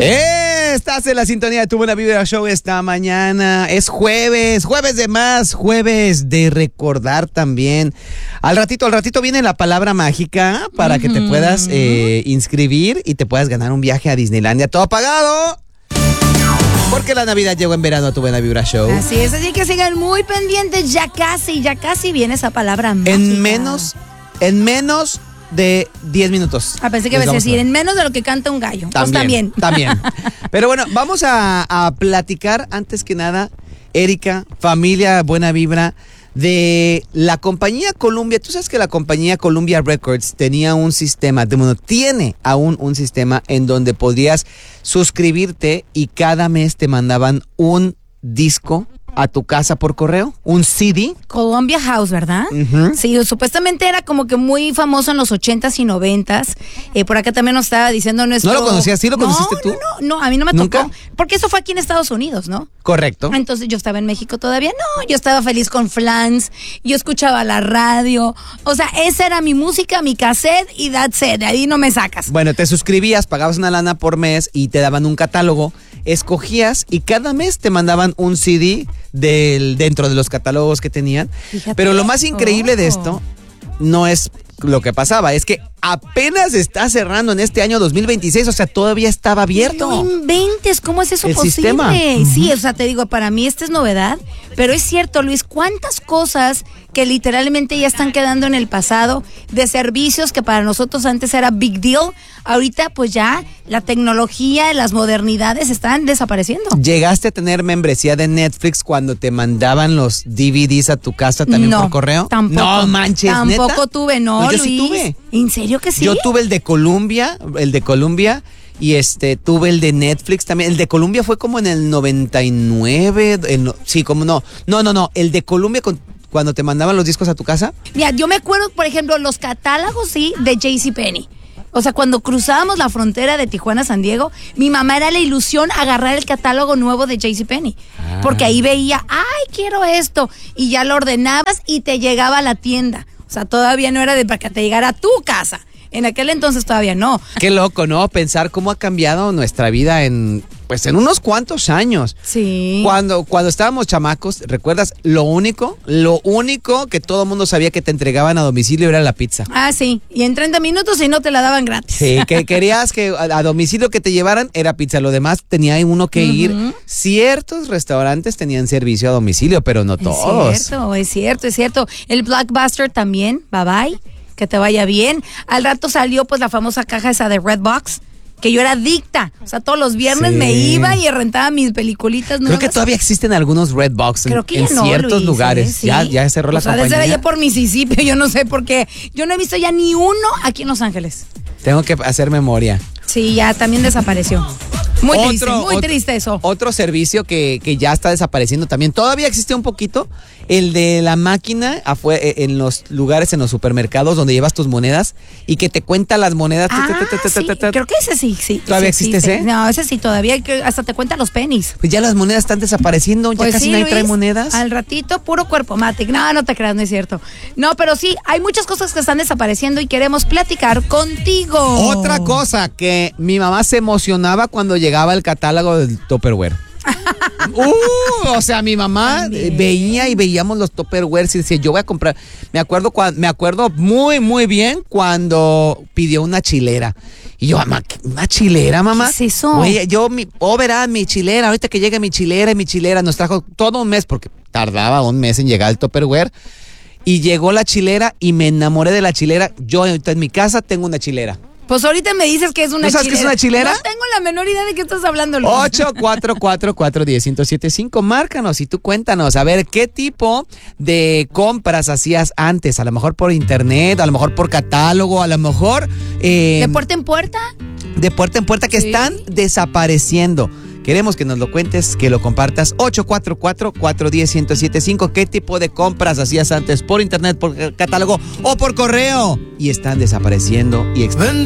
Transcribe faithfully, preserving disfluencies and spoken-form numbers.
Eh, estás en la sintonía de Tu Buena Vibra Show esta mañana. Es jueves, jueves de más, jueves de recordar también. Al ratito, al ratito viene la palabra mágica para uh-huh. que te puedas eh, inscribir y te puedas ganar un viaje a Disneylandia todo pagado. Porque la Navidad llegó en verano a Tu Buena Vibra Show. Así es, así que sigan muy pendientes. Ya casi, ya casi viene esa palabra mágica. En menos, en menos de diez minutos. Ah, pensé que ibas a decir, en menos de lo que canta un gallo. También, pues también. También. Pero bueno, vamos a, a platicar antes que nada, Erika, familia Buena Vibra, de la compañía Columbia. Tú sabes que la compañía Columbia Records tenía un sistema, de, bueno, tiene aún un sistema en donde podías suscribirte y cada mes te mandaban un disco a tu casa por correo, un C D. Columbia House, ¿verdad? Uh-huh. Sí, supuestamente era como que muy famoso en los ochentas y noventas. Eh, por acá también nos estaba diciendo nuestro... ¿No lo conocías? ¿Sí lo conociste no, tú? No, no, no, a mí no me ¿Nunca? tocó. Porque eso fue aquí en Estados Unidos, ¿no? Correcto. Entonces yo estaba en México todavía. No, yo estaba feliz con Flans, yo escuchaba la radio. O sea, esa era mi música, mi cassette y that's it. De ahí no me sacas. Bueno, te suscribías, pagabas una lana por mes y te daban un catálogo. Escogías y cada mes te mandaban un C D del, dentro de los catálogos que tenían. Fíjate. Pero lo más increíble oh. de esto no es lo que pasaba, es que apenas está cerrando en este año dos mil veintiséis, o sea, todavía estaba abierto. No inventes, ¿cómo es eso el posible? Sistema. Sí, uh-huh. o sea, te digo, para mí esta es novedad, pero es cierto, Luis, cuántas cosas que literalmente ya están quedando en el pasado, de servicios que para nosotros antes era big deal, ahorita pues ya la tecnología, las modernidades están desapareciendo. ¿Llegaste a tener membresía de Netflix cuando te mandaban los D V Ds a tu casa también no, por correo? Tampoco. No manches, Tampoco ¿neta? tuve, no, no yo Luis. Sí tuve. ¿En serio que sí? Yo tuve el de Columbia, el de Columbia. Y este, tuve el de Netflix también. El de Columbia fue como en el noventa y nueve. El, sí, como no. No, no, no. El de Columbia con, cuando te mandaban los discos a tu casa. Mira, yo me acuerdo, por ejemplo, los catálogos, sí, de JCPenney. O sea, cuando cruzábamos la frontera de Tijuana a San Diego, mi mamá era la ilusión agarrar el catálogo nuevo de JCPenney. Ah. Porque ahí veía, ay, quiero esto. Y ya lo ordenabas y te llegaba a la tienda. O sea, todavía no era de para que te llegara a tu casa. En aquel entonces todavía no. Qué loco, ¿no? Pensar cómo ha cambiado nuestra vida en, pues, en unos cuantos años. Sí. Cuando, cuando estábamos chamacos, ¿recuerdas? Lo único, lo único que todo el mundo sabía que te entregaban a domicilio era la pizza. Ah, sí. Y en treinta minutos y no te la daban gratis. Sí, que querías que a, a domicilio que te llevaran era pizza. Lo demás tenía uno que uh-huh. ir. Ciertos restaurantes tenían servicio a domicilio, pero no todos. Es cierto, es cierto, es cierto. El Blockbuster también, bye bye. Que te vaya bien. Al rato salió pues la famosa caja esa de Redbox, que yo era adicta. O sea, todos los viernes sí. me iba y rentaba mis peliculitas nuevas. Creo que todavía existen algunos Redbox en, Creo que en no, ciertos Luis, lugares. ¿eh? Sí. Ya, ya cerró la o sea, compañía. Desde allá por Mississippi, yo no sé por qué. Yo no he visto ya ni uno aquí en Los Ángeles. Tengo que hacer memoria. Sí, ya también desapareció. Muy otro, triste, muy otro, triste eso. Otro servicio que, que ya está desapareciendo también. Todavía existe un poquito. El de la máquina afuera, en los lugares, en los supermercados donde llevas tus monedas y que te cuenta las monedas. Ah, sí, creo que ese sí, sí. ¿Todavía sí existe existe. ese? No, ese sí, todavía hasta te cuenta los pennies. Pues ya las monedas están desapareciendo, ya pues casi sí, nadie Luis, trae monedas. Al ratito, puro cuerpo matic. No, no te creas, no es cierto. No, pero sí, hay muchas cosas que están desapareciendo y queremos platicar contigo. Otra cosa que mi mamá se emocionaba cuando llegaba el catálogo del Tupperware. uh, o sea, mi mamá También. veía y veíamos los Tupperware y decía, yo voy a comprar. Me acuerdo cuando, me acuerdo muy, muy bien cuando pidió una chilera. Y yo, mamá, ¿una chilera, mamá? ¿Qué es eso? Oye, yo, mi, oh, verá, mi chilera, ahorita que llegue mi chilera y mi chilera, nos trajo todo un mes, porque tardaba un mes en llegar el Tupperware. Y llegó la chilera y me enamoré de la chilera. Yo ahorita en mi casa tengo una chilera. Pues ahorita me dices que es una chilera. ¿No sabes chilera? qué es una chilera? No tengo la menor idea de qué estás hablando, Luis. ocho cuatro cuatro, cuatro uno cero, uno cero siete cinco. Márcanos y tú cuéntanos. A ver, ¿qué tipo de compras hacías antes? A lo mejor por internet, a lo mejor por catálogo, a lo mejor... Eh, ¿De puerta en puerta? De puerta en puerta que sí. están desapareciendo. Queremos que nos lo cuentes, que lo compartas. ocho cuatro cuatro, cuatro uno cero, uno cero siete cinco. ¿Qué tipo de compras hacías antes por internet, por catálogo o por correo? Y están desapareciendo y exp-